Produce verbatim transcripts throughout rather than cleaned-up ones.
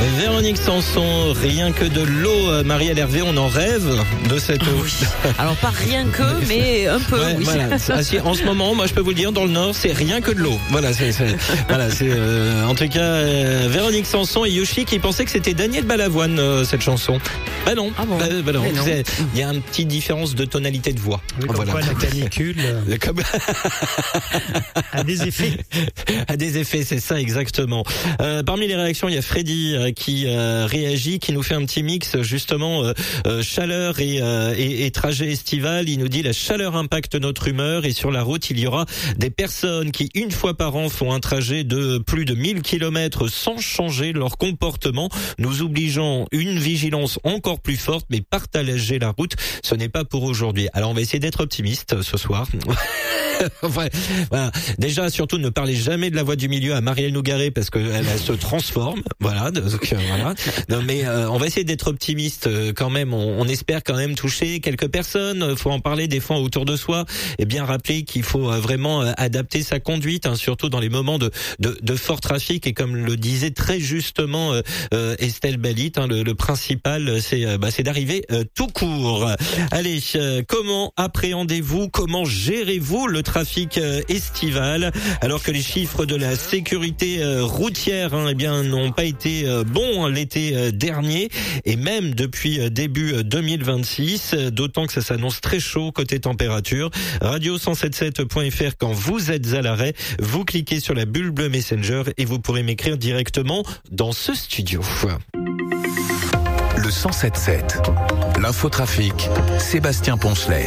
Véronique Sanson, rien que de l'eau. Marielle Hervé, on en rêve de cette eau. Oui. Alors pas rien que, mais un peu. Ouais, oui. Voilà. En ce moment, moi je peux vous le dire, dans le Nord, c'est rien que de l'eau. Voilà, c'est, c'est, voilà, c'est euh, en tout cas euh, Véronique Sanson et Yoshi qui pensaient que c'était Daniel Balavoine euh, cette chanson. Bah non. Ah bon. Bah, bah non. non. Il y a une petite différence de tonalité de voix. Oui, comme voilà. quoi la canicule euh, Comme... a des effets. A des effets, c'est ça exactement. Euh, parmi les réactions, il y a Freddy euh, qui euh, réagit, qui nous fait un petit mix justement euh, euh, chaleur et, euh, et, et trajet estival. Il nous dit la chaleur impacte notre humeur et sur la route il y aura des personnes qui une fois par an font un trajet de plus de mille kilomètres sans changer leur comportement, nous obligeant une vigilance encore plus forte, mais partager la route, ce n'est pas pour aujourd'hui. Alors on va essayer d'être optimiste ce soir. Enfin, voilà. Déjà, surtout, ne parlez jamais de la voie du milieu à Marielle Nougaret parce qu'elle elle se transforme. Voilà. Donc, euh, voilà. Non, mais euh, on va essayer d'être optimiste euh, quand même. On, on espère quand même toucher quelques personnes. Faut en parler des fois autour de soi et bien rappeler qu'il faut euh, vraiment euh, adapter sa conduite, hein, surtout dans les moments de, de, de fort trafic. Et comme le disait très justement euh, euh, Estelle Balit, hein, le, le principal, c'est euh, bah, c'est d'arriver euh, tout court. Allez, euh, comment appréhendez-vous, comment gérez-vous le trafic euh, estival alors que les chiffres de la sécurité euh, routière hein, eh bien n'ont pas été euh, bons hein, l'été euh, dernier et même depuis euh, début euh, deux mille vingt-six, euh, d'autant que ça s'annonce très chaud côté température. radio cent soixante-dix-sept point f r quand vous êtes à l'arrêt, vous cliquez sur la bulle bleue Messenger et vous pourrez m'écrire directement dans ce studio. Le cent soixante-dix-sept, l'infotrafic, Sébastien Poncelet.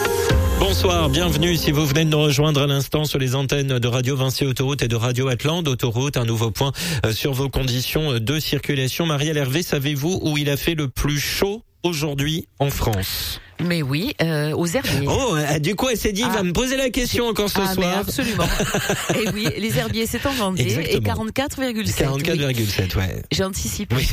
Bonsoir, bienvenue si vous venez de nous rejoindre à l'instant sur les antennes de Radio Vinci Autoroute et de Radio Atlante Autoroute. Un nouveau point sur vos conditions de circulation. Marielle Hervé, savez-vous où il a fait le plus chaud aujourd'hui en France ? Mais oui, euh, aux herbiers. Oh, du coup, elle s'est dit, il ah. va me poser la question encore ce ah, soir. Mais absolument. Et oui, les herbiers, c'est en Vendée. Exactement. Et quarante-quatre virgule sept. quarante-quatre virgule sept, oui. ouais. J'anticipe. Oui.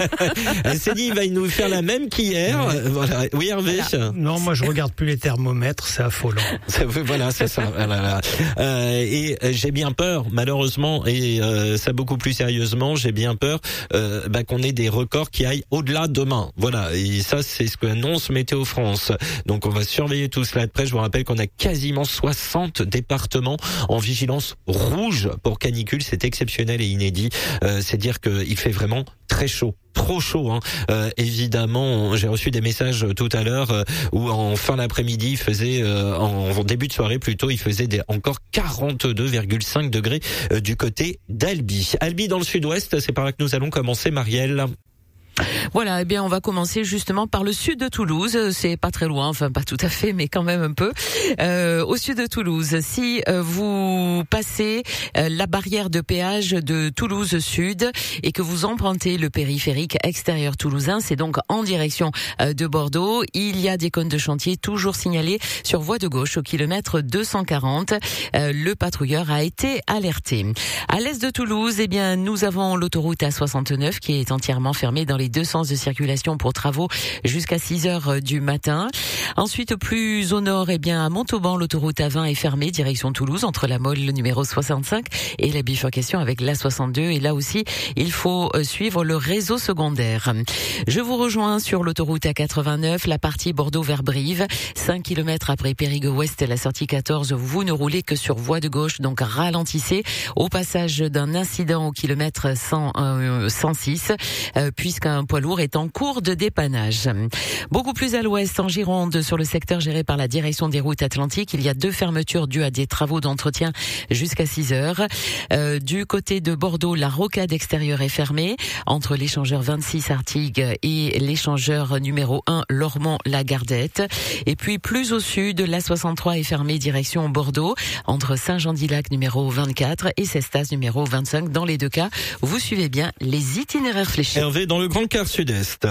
Elle s'est dit, il va nous faire la même qu'hier. Oui, voilà. Oui, Hervé. Voilà. Non, moi je regarde plus les thermomètres, c'est affolant. Ça, voilà, c'est ça. Voilà. Euh, et j'ai bien peur, malheureusement, et euh, ça beaucoup plus sérieusement, j'ai bien peur euh, bah, qu'on ait des records qui aillent au-delà demain. Voilà. Et ça, c'est ce qu'annonce Météo France. Donc on va surveiller tout cela de près. Je vous rappelle qu'on a quasiment soixante départements en vigilance rouge pour canicule. C'est exceptionnel et inédit. Euh, c'est dire qu'il fait vraiment très chaud. Trop chaud, hein. Euh, évidemment, j'ai reçu des messages tout à l'heure euh, où en fin d'après-midi, il faisait, euh, en début de soirée plutôt, il faisait des, encore quarante-deux virgule cinq degrés euh, du côté d'Albi. Albi dans le sud-ouest, c'est par là que nous allons commencer, Marielle. Voilà, eh bien on va commencer justement par le sud de Toulouse. C'est pas très loin, enfin pas tout à fait, mais quand même un peu. Euh, au sud de Toulouse, si euh, vous passez euh, la barrière de péage de Toulouse Sud et que vous empruntez le périphérique extérieur toulousain, c'est donc en direction euh, de Bordeaux. Il y a des cônes de chantier toujours signalés sur voie de gauche au kilomètre deux cent quarante. Euh, le patrouilleur a été alerté. À l'est de Toulouse, eh bien nous avons l'autoroute A soixante-neuf qui est entièrement fermée dans les deux sens de circulation pour travaux jusqu'à six heures du matin. Ensuite, plus au nord, eh bien, à Montauban, l'autoroute A vingt est fermée, direction Toulouse, entre la Mole, le numéro soixante-cinq, et la bifurcation avec l'A soixante-deux. Et là aussi, il faut suivre le réseau secondaire. Je vous rejoins sur l'autoroute A quatre-vingt-neuf, la partie Bordeaux vers Brive. cinq kilomètres après Périgueux-Ouest, la sortie quatorze, vous ne roulez que sur voie de gauche, donc ralentissez au passage d'un incident au kilomètre cent, euh, cent six, euh, puisqu'un poids lourd est en cours de dépannage. Beaucoup plus à l'ouest, en Gironde, sur le secteur géré par la direction des routes atlantiques, il y a deux fermetures dues à des travaux d'entretien jusqu'à six heures. Euh, du côté de Bordeaux, la rocade extérieure est fermée entre l'échangeur vingt-six Artigues et l'échangeur numéro un Lormont-la-Gardette. Et puis plus au sud, l'A soixante-trois est fermée direction Bordeaux entre Saint-Jean-d'Ilac numéro vingt-quatre et Cestas numéro vingt-cinq. Dans les deux cas, vous suivez bien les itinéraires fléchés. Hervé, dans le Grand Quart Sud-Est.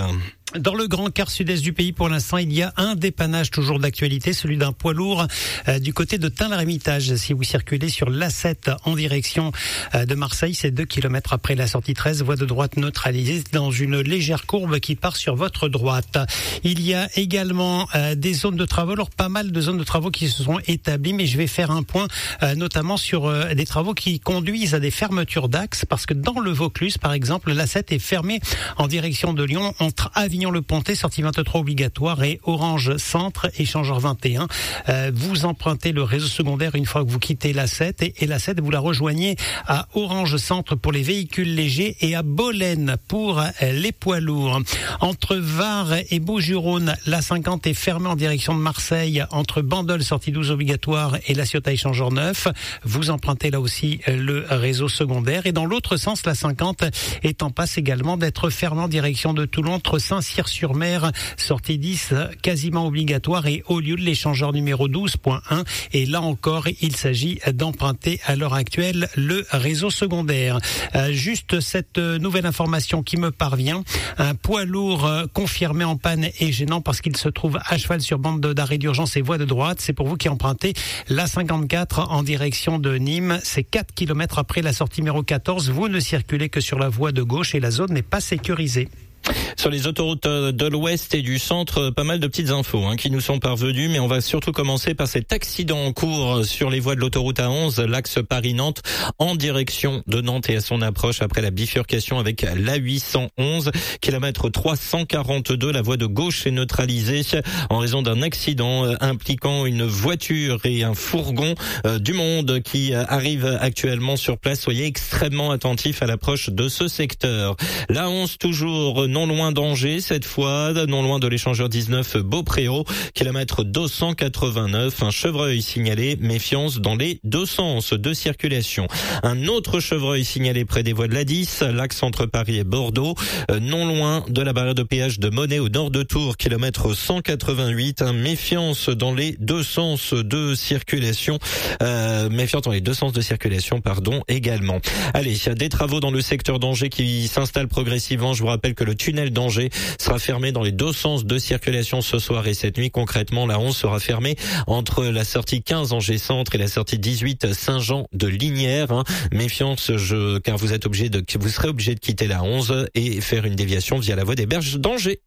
Dans le grand quart sud-est du pays, pour l'instant, il y a un dépannage toujours d'actualité, celui d'un poids lourd euh, du côté de Tain-l'Hermitage. Si vous circulez sur l'A sept en direction euh, de Marseille, c'est deux kilomètres après la sortie treize, voie de droite neutralisée dans une légère courbe qui part sur votre droite. Il y a également euh, des zones de travaux, alors pas mal de zones de travaux qui se sont établies, mais je vais faire un point euh, notamment sur euh, des travaux qui conduisent à des fermetures d'axes, parce que dans le Vaucluse, par exemple, l'A sept est fermée en direction de Lyon entre Avignon le Pontet, sortie vingt-trois obligatoire, et Orange Centre, échangeur vingt et un. Euh, vous empruntez le réseau secondaire une fois que vous quittez l'A sept, et, et l'A sept, vous la rejoignez à Orange Centre pour les véhicules légers et à Bolène pour euh, les poids lourds. Entre Var et Beaujus-Rhône, l'A cinquante est fermée en direction de Marseille entre Bandol, sortie douze obligatoire, et La Ciotat, échangeur neuf. Vous empruntez là aussi euh, le réseau secondaire. Et dans l'autre sens, l'A cinquante est en passe également d'être fermée en direction de Toulon entre Saint-Cyr-sur-Mer, sortie dix quasiment obligatoire, et au lieu de l'échangeur numéro douze point un. Et là encore, il s'agit d'emprunter à l'heure actuelle le réseau secondaire. Euh, juste cette nouvelle information qui me parvient. Un poids lourd euh, confirmé en panne et gênant parce qu'il se trouve à cheval sur bande d'arrêt d'urgence et voie de droite. C'est pour vous qui empruntez l'A cinquante-quatre en direction de Nîmes. C'est quatre kilomètres après la sortie numéro quatorze. Vous ne circulez que sur la voie de gauche et la zone n'est pas sécurisée. Sur les autoroutes de l'Ouest et du Centre, pas mal de petites infos hein, qui nous sont parvenues, mais on va surtout commencer par cet accident en cours sur les voies de l'autoroute A onze, l'axe Paris-Nantes, en direction de Nantes et à son approche après la bifurcation avec l'A huit cent onze, kilomètre trois cent quarante-deux. La voie de gauche est neutralisée en raison d'un accident impliquant une voiture et un fourgon euh, du monde qui arrive actuellement sur place. Soyez extrêmement attentifs à l'approche de ce secteur. L'A onze toujours non loin d'Angers, cette fois, non loin de l'échangeur dix-neuf Beaupréau, kilomètre deux cent quatre-vingt-neuf, un chevreuil signalé, méfiance dans les deux sens de circulation. Un autre chevreuil signalé près des voies de l'A dix, l'axe entre Paris et Bordeaux, euh, non loin de la barrière de péage de Monet au nord de Tours, kilomètre cent quatre-vingt-huit, un méfiance dans les deux sens de circulation, euh, méfiance dans les deux sens de circulation, pardon, également. Allez, il y a des travaux dans le secteur d'Angers qui s'installent progressivement. Je vous rappelle que le tunnel d'Angers sera fermé dans les deux sens de circulation ce soir et cette nuit. Concrètement, la onze sera fermée entre la sortie quinze Angers Centre et la sortie dix-huit Saint-Jean de Linières. Hein. Méfiance, je, car vous êtes obligé de, vous serez obligé de quitter la onze et faire une déviation via la voie des Berges d'Angers.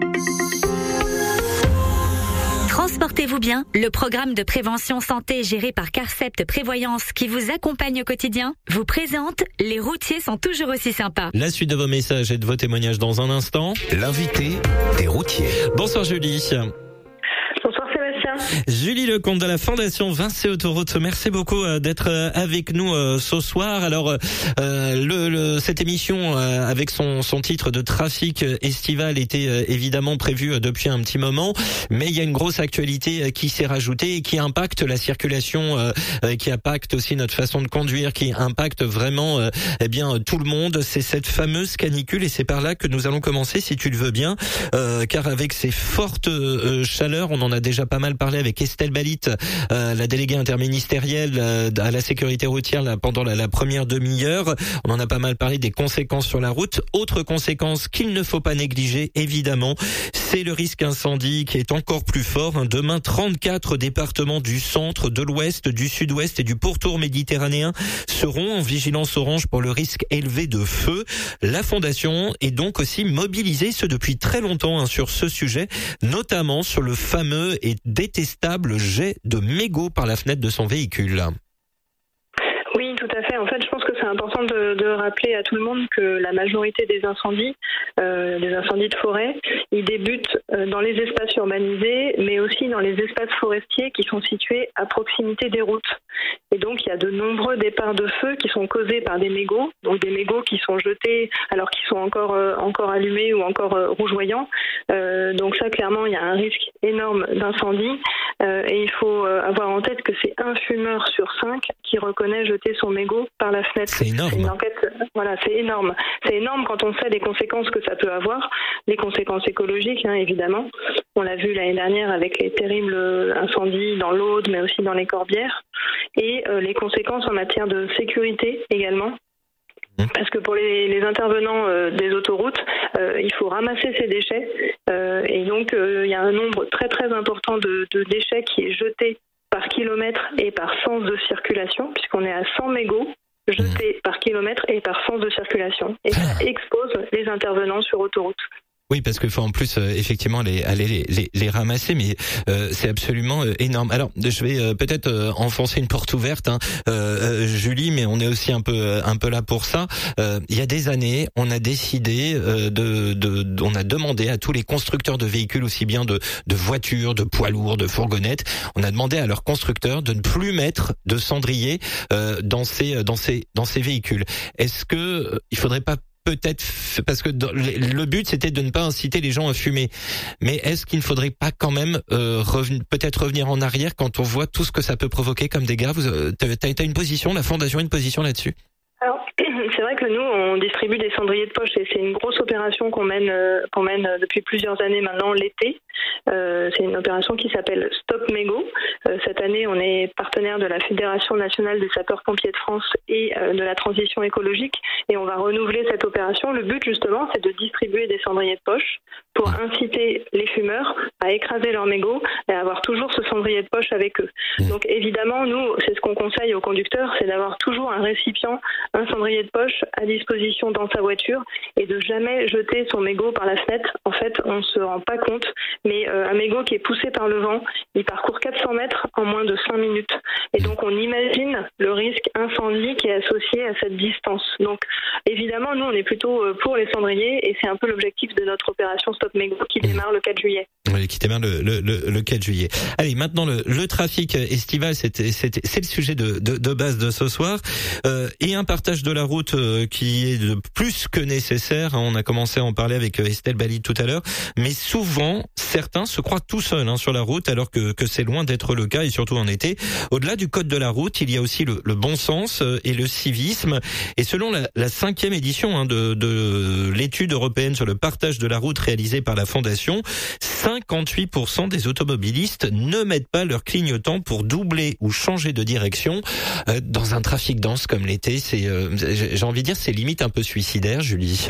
Transportez-vous bien, le programme de prévention santé géré par Carcept Prévoyance qui vous accompagne au quotidien vous présente « Les routiers sont toujours aussi sympas ». La suite de vos messages et de vos témoignages dans un instant. L'invité des routiers. Bonsoir Julie. Bonsoir Sébastien. Julie Lecomte de la Fondation Vinci Autoroute. Merci beaucoup d'être avec nous ce soir. Alors, euh, le, le, cette émission euh, avec son, son titre de trafic estival était euh, évidemment prévue depuis un petit moment, mais il y a une grosse actualité qui s'est rajoutée et qui impacte la circulation, euh, qui impacte aussi notre façon de conduire, qui impacte vraiment euh, eh bien tout le monde. C'est cette fameuse canicule et c'est par là que nous allons commencer, si tu le veux bien, euh, car avec ces fortes euh, chaleurs, on en a déjà pas mal parlé avec Estelle Balit, euh, la déléguée interministérielle euh, à la sécurité routière là, pendant la, la première demi-heure. On en a pas mal parlé des conséquences sur la route. Autre conséquence qu'il ne faut pas négliger, évidemment, c'est le risque incendie qui est encore plus fort. Hein. Demain, trente-quatre départements du centre, de l'ouest, du sud-ouest et du pourtour méditerranéen seront en vigilance orange pour le risque élevé de feu. La Fondation est donc aussi mobilisée, ce depuis très longtemps, hein, sur ce sujet, notamment sur le fameux et détestable jet de mégots par la fenêtre de son véhicule. Oui, tout à fait. En fait, je pense que c'est important de, de rappeler à tout le monde que la majorité des incendies, euh, des incendies de forêt, ils débutent euh, dans les espaces urbanisés, mais aussi dans les espaces forestiers qui sont situés à proximité des routes. Et donc, il y a de nombreux départs de feu qui sont causés par des mégots, donc des mégots qui sont jetés alors qu'ils sont encore euh, encore allumés ou encore euh, rougeoyants. Euh, donc ça, clairement, il y a un risque énorme d'incendie. Euh, et il faut euh, avoir en tête que c'est un fumeur sur cinq qui reconnaît jeter son mégot par la fenêtre. C'est énorme. C'est une enquête, voilà, c'est énorme. C'est énorme quand on sait les conséquences que ça peut avoir, les conséquences écologiques, hein, évidemment. On l'a vu l'année dernière avec les terribles incendies dans l'Aude, mais aussi dans les Corbières. Et euh, les conséquences en matière de sécurité également. Parce que pour les, les intervenants euh, des autoroutes, euh, il faut ramasser ces déchets euh, et donc euh, il y a un nombre très très important de, de déchets qui est jeté par kilomètre et par sens de circulation, puisqu'on est à cent mégots jetés par kilomètre et par sens de circulation. Et ça expose les intervenants sur autoroute. Oui, parce qu'il faut en plus euh, effectivement les, aller les, les, les ramasser, mais euh, c'est absolument euh, énorme. Alors, je vais euh, peut-être euh, enfoncer une porte ouverte, hein, euh, euh, Julie, mais on est aussi un peu euh, un peu là pour ça. Euh, il y a des années, on a décidé euh, de, de, de, on a demandé à tous les constructeurs de véhicules, aussi bien de, de voitures, de poids lourds, de fourgonnettes, on a demandé à leurs constructeurs de ne plus mettre de cendrier euh, dans ces dans ces dans ces véhicules. Est-ce que euh, il faudrait pas peut-être, parce que le but c'était de ne pas inciter les gens à fumer, mais est-ce qu'il ne faudrait pas quand même euh, reven- peut-être revenir en arrière quand on voit tout ce que ça peut provoquer comme dégâts? Vous, euh, t'as, t'as une position, la Fondation a une position là-dessus? Alors, c'est vrai que nous, on distribue des cendriers de poche et c'est une grosse opération qu'on mène, euh, qu'on mène depuis plusieurs années maintenant, l'été. Euh, c'est une opération qui s'appelle Stop Mégots. Euh, cette année, on est partenaire de la Fédération nationale des sapeurs-pompiers de France et euh, de la transition écologique et on va renouveler cette opération. Le but, justement, c'est de distribuer des cendriers de poche pour inciter les fumeurs à écraser leurs mégots et à avoir toujours ce cendrier de poche avec eux. Donc, évidemment, nous, c'est ce qu'on conseille aux conducteurs, c'est d'avoir toujours un récipient, un cendrier de poche à disposition dans sa voiture et de jamais jeter son mégot par la fenêtre. En fait, on ne se rend pas compte, mais euh, un mégot qui est poussé par le vent, il parcourt quatre cents mètres en moins de cinq minutes. Et donc, on imagine le risque incendie qui est associé à cette distance. Donc, évidemment, nous, on est plutôt pour les cendriers et c'est un peu l'objectif de notre opération Stop Mégot qui démarre le quatre juillet. Oui, qui démarre le, le, le, le quatre juillet. Allez, maintenant, le, le trafic estival, c'était, c'était, c'est le sujet de, de, de base de ce soir. Euh, et un partage de la route euh, qui est de plus que nécessaire. On a commencé à en parler avec Estelle Bali tout à l'heure. Mais souvent, certains se croient tout seuls hein, sur la route, alors que, que c'est loin d'être le cas, et surtout en été. Au-delà du code de la route, il y a aussi le, le bon sens et le civisme. Et selon la, la cinquième édition hein, de, de l'étude européenne sur le partage de la route réalisée par la Fondation, cinquante-huit pour cent des automobilistes ne mettent pas leur clignotant pour doubler ou changer de direction euh, dans un trafic dense comme l'été. C'est, euh, j'ai envie de dire, c'est limite un peu suicidaire, Julie.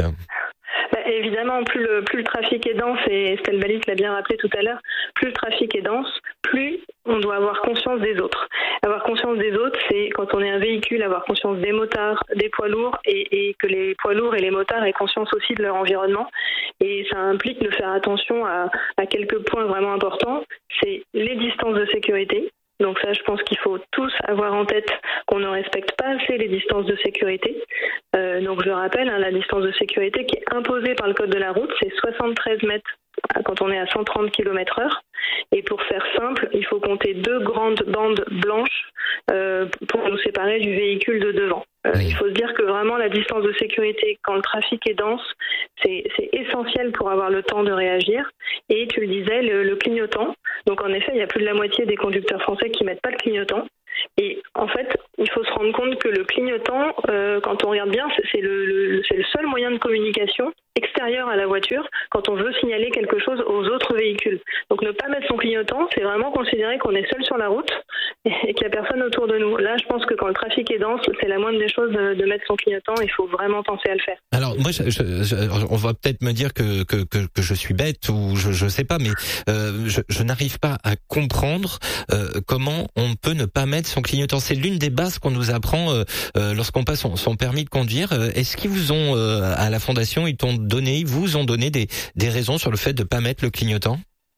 Évidemment, plus le, plus le trafic est dense, et Estelle Balit l'a bien rappelé tout à l'heure, plus le trafic est dense, plus on doit avoir conscience des autres. Avoir conscience des autres, c'est quand on est un véhicule, avoir conscience des motards, des poids lourds, et, et que les poids lourds et les motards aient conscience aussi de leur environnement. Et ça implique de faire attention à, à quelques points vraiment importants. C'est les distances de sécurité. Donc ça, je pense qu'il faut tous avoir en tête qu'on ne respecte pas assez les distances de sécurité. Euh, donc je rappelle, hein, la distance de sécurité qui est imposée par le code de la route, c'est soixante-treize mètres quand on est à cent trente kilomètres heure. Et pour faire simple, il faut compter deux grandes bandes blanches euh, pour nous séparer du véhicule de devant. Euh, il faut se dire que vraiment la distance de sécurité, quand le trafic est dense, c'est, c'est essentiel pour avoir le temps de réagir. Et tu le disais, le, le clignotant. Donc en effet, il y a plus de la moitié des conducteurs français qui mettent pas le clignotant. Et en fait, il faut se rendre compte que le clignotant, euh, quand on regarde bien, c'est, c'est, le, le, c'est le seul moyen de communication extérieur à la voiture quand on veut signaler quelque chose aux autres véhicules. Donc ne pas mettre son clignotant, c'est vraiment considérer qu'on est seul sur la route et qu'il n'y a personne autour de nous. Là, je pense que quand le trafic est dense, c'est la moindre des choses de, de mettre son clignotant. Il faut vraiment penser à le faire. Alors moi, je, je, je, on va peut-être me dire que, que, que, que je suis bête ou je je sais pas, mais euh, je, je n'arrive pas à comprendre euh, comment on peut ne pas mettre son clignotant. C'est l'une des bases qu'on nous apprend euh, euh, lorsqu'on passe son, son permis de conduire. Euh, est-ce qu'ils vous ont, euh, à la Fondation, ils t'ont donné, ils vous ont donné des, des raisons sur le fait de pas mettre le clignotant?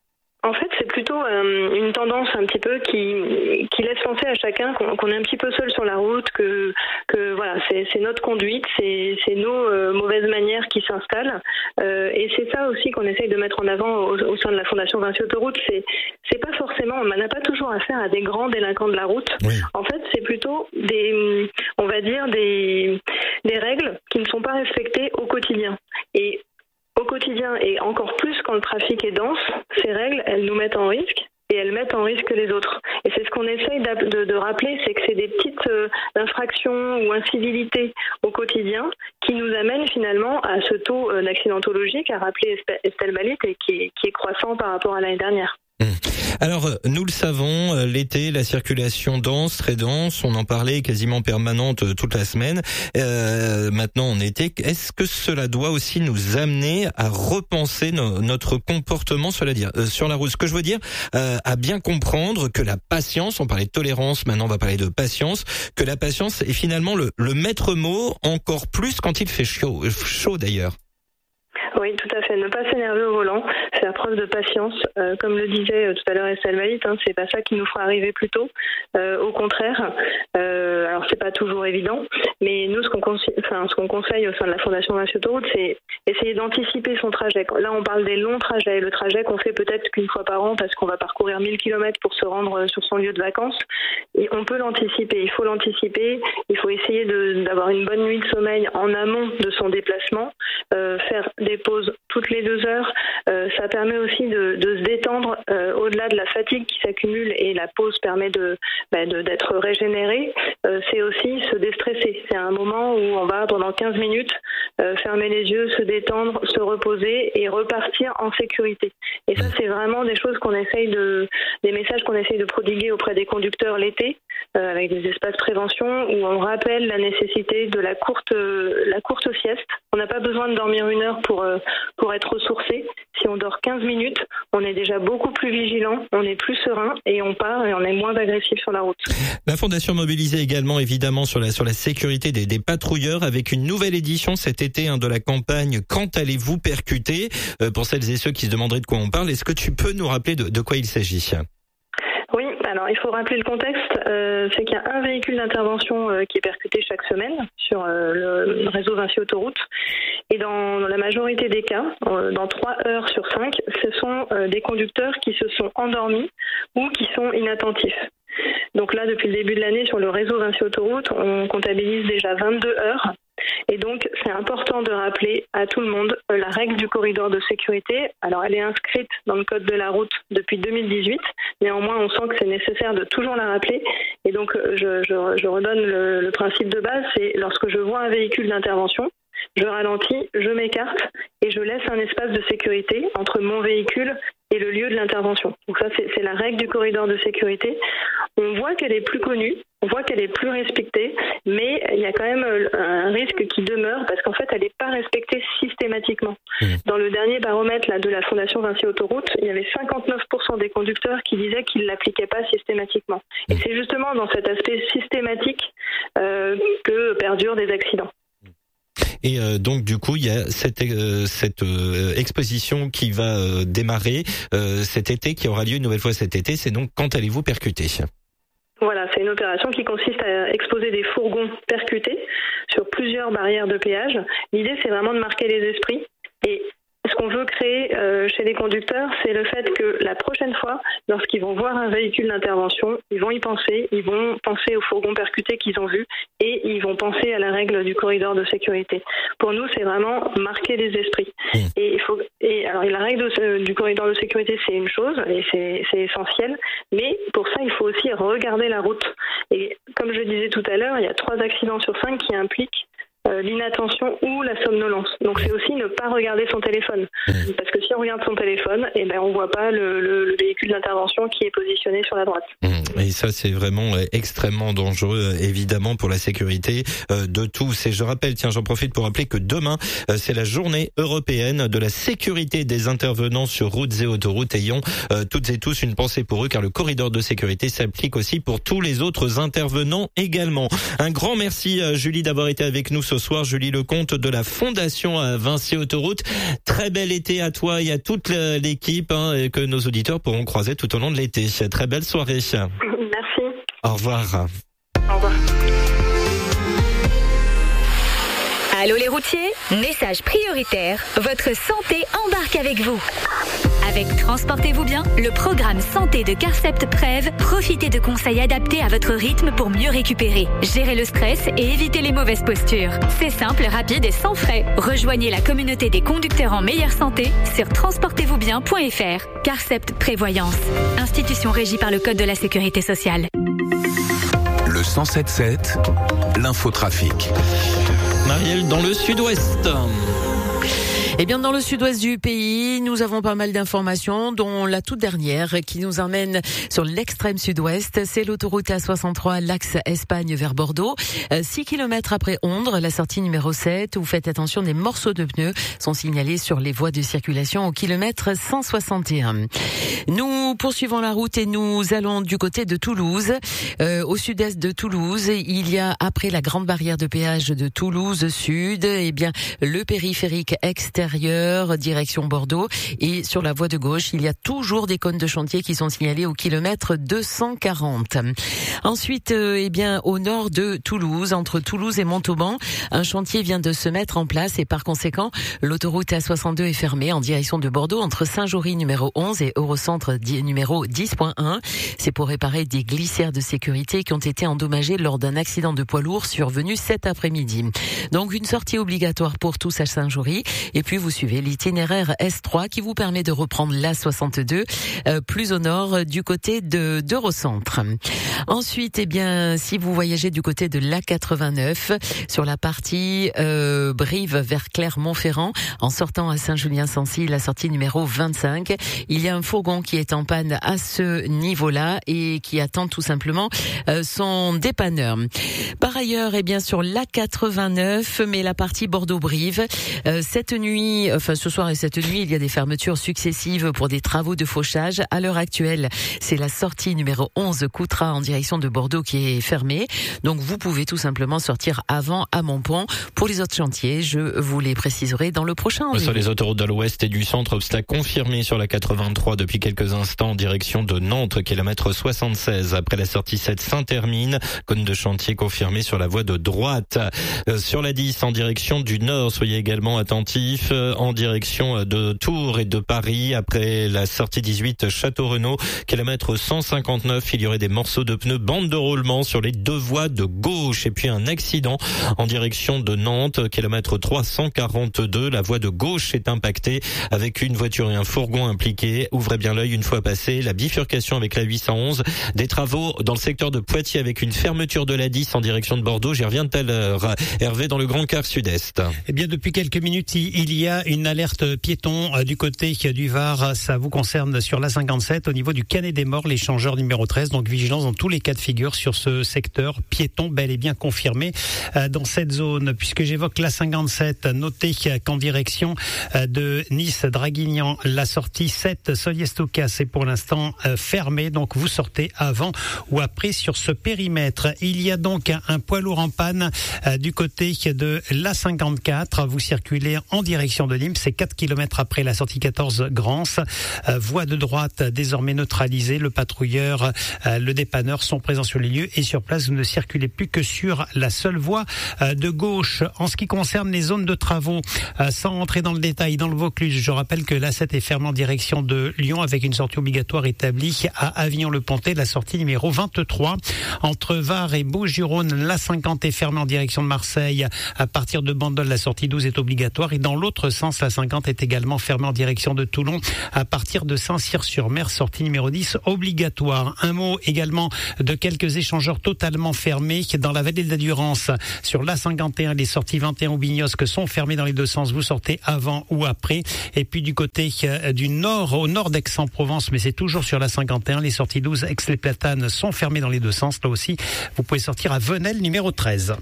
En fait, c'est plutôt euh, une tendance un petit peu qui qui laisse penser à chacun qu'on, qu'on est un petit peu seul sur la route, que que voilà, c'est c'est notre conduite, c'est c'est nos euh, mauvaises manières qui s'installent, euh, et c'est ça aussi qu'on essaye de mettre en avant au, au sein de la Fondation Vinci Autoroute. C'est c'est pas forcément, on n'a pas toujours affaire à des grands délinquants de la route. Oui. En fait, c'est plutôt des, on va dire des des règles qui ne sont pas respectées au quotidien. Et au quotidien, et encore plus quand le trafic est dense, ces règles, elles nous mettent en risque et elles mettent en risque les autres. Et c'est ce qu'on essaye de, de rappeler, c'est que c'est des petites euh, infractions ou incivilités au quotidien qui nous amènent finalement à ce taux euh, d'accidentologie qu'a rappelé Estelle Balit et qui est, qui est croissant par rapport à l'année dernière. Alors, nous le savons, l'été, la circulation dense, très dense, on en parlait quasiment permanente toute la semaine. Euh, maintenant, en été, est-ce que cela doit aussi nous amener à repenser no- notre comportement, cela dire, euh, sur la route? Ce que je veux dire, euh, à bien comprendre que la patience, on parlait de tolérance, maintenant on va parler de patience, que la patience est finalement le, le maître mot, encore plus quand il fait chaud, chaud d'ailleurs. Oui, tout à fait. Ne pas s'énerver au volant, c'est la preuve de patience. Euh, comme le disait euh, tout à l'heure Estelle Malit, hein, c'est pas ça qui nous fera arriver plus tôt. Euh, au contraire, euh, alors c'est pas toujours évident, mais nous, ce qu'on, consi- enfin, ce qu'on conseille au sein de la Fondation Vinci Autoroute, c'est essayer d'anticiper son trajet. Là, on parle des longs trajets, le trajet qu'on fait peut-être qu'une fois par an parce qu'on va parcourir mille kilomètres pour se rendre sur son lieu de vacances. Et on peut l'anticiper, il faut l'anticiper, il faut essayer de, d'avoir une bonne nuit de sommeil en amont de son déplacement, euh, faire des pauses toutes les deux heures. Euh, ça permet aussi de, de se détendre euh, au-delà de la fatigue qui s'accumule et la pause permet de, bah, de d'être régénéré. Euh, c'est aussi se déstresser. C'est un moment où on va pendant quinze minutes euh, fermer les yeux, se détendre, se reposer et repartir en sécurité. Et ça, c'est vraiment des choses qu'on essaye de, des messages qu'on essaye de prodiguer auprès des conducteurs l'été, euh, avec des espaces prévention où on rappelle la nécessité de la courte, euh, la courte sieste. On n'a pas besoin de dormir une heure pour euh, pour être ressourcé. Si on dort quinze minutes, on est déjà beaucoup plus vigilant, on est plus serein et on part et on est moins agressif sur la route. La Fondation mobilisée également évidemment sur la sur la sécurité des, des patrouilleurs avec une nouvelle édition cet été hein, de la campagne Quand allez-vous percuter euh, pour celles et ceux qui se demanderaient de quoi on parle. Est-ce que tu peux nous rappeler de, de quoi il s'agit? Oui, alors il faut rappeler le contexte, euh, c'est qu'il y a un véhicule d'intervention euh, qui est percuté chaque semaine sur euh, le réseau Vinci Autoroute. Et dans, dans la majorité des cas, euh, dans trois heures sur cinq, ce sont euh, des conducteurs qui se sont endormis ou qui sont inattentifs. Donc là, depuis le début de l'année, sur le réseau Vinci Autoroute, on comptabilise déjà vingt-deux heures. Et donc, c'est important de rappeler à tout le monde euh, la règle du corridor de sécurité. Alors, elle est inscrite dans le code de la route depuis deux mille dix-huit. Néanmoins, on sent que c'est nécessaire de toujours la rappeler. Et donc, euh, je, je, je redonne le, le principe de base, c'est lorsque je vois un véhicule d'intervention, je ralentis, je m'écarte et je laisse un espace de sécurité entre mon véhicule et le lieu de l'intervention. Donc ça, c'est, c'est la règle du corridor de sécurité. On voit qu'elle est plus connue, on voit qu'elle est plus respectée, mais il y a quand même un risque qui demeure parce qu'en fait, elle n'est pas respectée systématiquement. Mmh. Dans le dernier baromètre là, de la Fondation Vinci Autoroute, il y avait cinquante-neuf pour cent des conducteurs qui disaient qu'ils ne l'appliquaient pas systématiquement. Et c'est justement dans cet aspect systématique euh, que perdurent des accidents. Et euh, donc du coup, il y a cette euh, cette euh, exposition qui va euh, démarrer euh, cet été, qui aura lieu une nouvelle fois cet été. C'est donc Quand allez-vous percuter? Voilà, c'est une opération qui consiste à exposer des fourgons percutés sur plusieurs barrières de péage. L'idée, c'est vraiment de marquer les esprits. Et ce qu'on veut créer euh, chez les conducteurs, c'est le fait que la prochaine fois, lorsqu'ils vont voir un véhicule d'intervention, ils vont y penser, ils vont penser aux fourgons percutés qu'ils ont vus et ils vont penser à la règle du corridor de sécurité. Pour nous, c'est vraiment marquer les esprits. Mmh. Et il faut, et alors la règle de, du corridor de sécurité, c'est une chose et c'est, c'est essentiel, mais pour ça, il faut aussi regarder la route. Et comme je disais tout à l'heure, il y a trois accidents sur cinq qui impliquent Euh, l'inattention ou la somnolence. Donc c'est aussi ne pas regarder son téléphone. Parce que si on regarde son téléphone, eh ben on voit pas le, le, le véhicule d'intervention qui est positionné sur la droite. Et ça c'est vraiment extrêmement dangereux évidemment pour la sécurité de tous. Et je rappelle, tiens j'en profite pour rappeler que demain c'est la journée européenne de la sécurité des intervenants sur routes et autoroutes. Ayons euh, toutes et tous une pensée pour eux car le corridor de sécurité s'applique aussi pour tous les autres intervenants également. Un grand merci Julie d'avoir été avec nous ce soir. Julie Lecomte de la Fondation Vinci Autoroute. Très bel été à toi et à toute l'équipe hein, et que nos auditeurs pourront croiser tout au long de l'été. Très belle soirée. Merci. Au revoir. Au revoir. Allô les routiers, message prioritaire, votre santé embarque avec vous. Avec Transportez-vous bien, le programme santé de Carcept Prev, profitez de conseils adaptés à votre rythme pour mieux récupérer, gérer le stress et éviter les mauvaises postures. C'est simple, rapide et sans frais. Rejoignez la communauté des conducteurs en meilleure santé sur transportez vous bien point f r. Carcept Prévoyance, institution régie par le Code de la Sécurité sociale. Le cent sept sept, l'infotrafic. Marielle dans le sud-ouest. Eh bien, dans le sud-ouest du pays, nous avons pas mal d'informations, dont la toute dernière qui nous emmène sur l'extrême sud-ouest. C'est l'autoroute A soixante-trois, l'axe Espagne vers Bordeaux. six kilomètres après Ondres, la sortie numéro sept, où faites attention, des morceaux de pneus sont signalés sur les voies de circulation au kilomètre cent soixante et un. Nous poursuivons la route et nous allons du côté de Toulouse. Euh, au sud-est de Toulouse, il y a, après la grande barrière de péage de Toulouse Sud, eh bien, le périphérique extérieur, direction Bordeaux. Et sur la voie de gauche, il y a toujours des cônes de chantier qui sont signalés au kilomètre deux cent quarante. Ensuite, euh, eh bien, au nord de Toulouse, entre Toulouse et Montauban, un chantier vient de se mettre en place et par conséquent, l'autoroute A soixante-deux est fermée en direction de Bordeaux entre Saint-Jory numéro onze et Eurocentre numéro dix point un. C'est pour réparer des glissières de sécurité qui ont été endommagées lors d'un accident de poids lourd survenu cet après-midi. Donc une sortie obligatoire pour tous à Saint-Jory et puis vous suivez l'itinéraire S trois qui vous permet de reprendre l'A soixante-deux euh, plus au nord du côté de d'Eurocentre. Ensuite, eh bien, si vous voyagez du côté de l'A quatre-vingt-neuf sur la partie euh, Brive vers Clermont-Ferrand, en sortant à Saint-Julien-Sancy, la sortie numéro vingt-cinq, il y a un fourgon qui est en panne à ce niveau-là et qui attend tout simplement euh, son dépanneur. Par ailleurs, eh bien, sur l'A quatre-vingt-neuf, mais la partie Bordeaux-Brive, euh, cette nuit, enfin ce soir et cette nuit, il y a des fermetures successives pour des travaux de fauchage. À l'heure actuelle, c'est la sortie numéro onze Coutras en direction de Bordeaux qui est fermée. Donc vous pouvez tout simplement sortir avant à Montpont. Pour les autres chantiers, je vous les préciserai dans le prochain. Sur les autoroutes de l'Ouest et du Centre, obstacle confirmé sur la quatre-vingt-trois depuis quelques instants en direction de Nantes, kilomètre soixante-seize. Après la sortie sept Saint-Hermine, cône de chantier confirmé sur la voie de droite. Euh, sur la dix en direction du Nord, soyez également attentifs. Euh, en direction de Tours et de Paris, après la sortie dix-huit Château-Renaud, kilomètre cent cinquante-neuf, il y aurait des morceaux de pneus, bande de roulement sur les deux voies de gauche. Et puis un accident en direction de Nantes, kilomètre trois cent quarante-deux. La voie de gauche est impactée avec une voiture et un fourgon impliqués. Ouvrez bien l'œil une fois passé la bifurcation avec la huit cent onze. Des travaux dans le secteur de Poitiers avec une fermeture de la dix en direction de Bordeaux. J'y reviens tout à l'heure. Hervé dans le Grand Quart Sud-Est. Eh bien, depuis quelques minutes, il y a une alerte piéton du côté du Var. Ça vous concerne sur l'A cinquante-sept au niveau du Canet des Morts, l'échangeur numéro treize. Donc vigilance dans tous les cas de figure sur ce secteur piéton bel et bien confirmé dans cette zone. Puisque j'évoque l'A cinquante-sept, notez qu'en direction de Nice-Draguignan, la sortie sept Soliez-Toucas est pour l'instant fermée. Donc vous sortez avant ou après sur ce périmètre. Il y a donc un poids lourd en panne du côté de l'A cinquante-quatre. Vous circulez en direction de Nîmes. C'est quatre kilomètres après la sortie quatorze Grance. Voie de droite désormais neutralisée. Le patrouilleur, le dépanneur sont présents sur les lieux et sur place, vous ne circulez plus que sur la seule voie de gauche. En ce qui concerne les zones de travaux, sans rentrer dans le détail, dans le Vaucluse, je rappelle que l'A sept est fermée en direction de Lyon avec une sortie obligatoire établie à Avignon-le-Pontet, la sortie numéro vingt-trois. Entre Var et Bouches-du-Rhône, l'A cinquante est fermée en direction de Marseille. À partir de Bandol, la sortie douze est obligatoire. Et dans l'autre sens, la cinquante est également fermée en direction de Toulon. À partir de Saint-Cyr-sur-Mer, sortie numéro dix obligatoire. Un mot également de quelques échangeurs totalement fermés dans la vallée de la Durance. Sur l'A cinquante et un, les sorties vingt et un ou Bignosque sont fermées dans les deux sens. Vous sortez avant ou après. Et puis du côté du nord, au nord d'Aix-en-Provence, mais c'est toujours sur l'A cinquante et un, les sorties douze Aix-les-Platanes sont fermées dans les deux sens. Là aussi, vous pouvez sortir à Venelle numéro treize.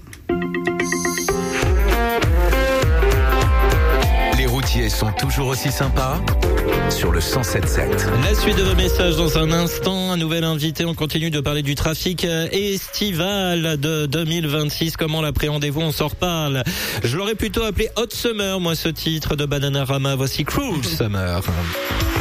Les routiers sont toujours aussi sympas sur le cent sept sept. La suite de vos messages dans un instant. Un nouvel invité. On continue de parler du trafic estival de deux mille vingt-six. Comment l'appréhendez-vous? On s'en reparle. Je l'aurais plutôt appelé Hot Summer, moi, ce titre de Bananarama. Voici Cruel Summer.